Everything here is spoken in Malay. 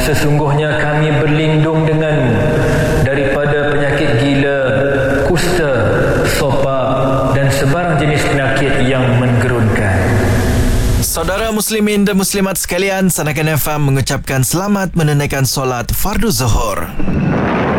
sesungguhnya kami berlindung denganmu daripada penyakit gila, kusta, sopa dan sebarang jenis penyakit yang menggerunkan. Saudara muslimin dan muslimat sekalian, Sanakan FM mengucapkan selamat menunaikan solat fardu zuhur.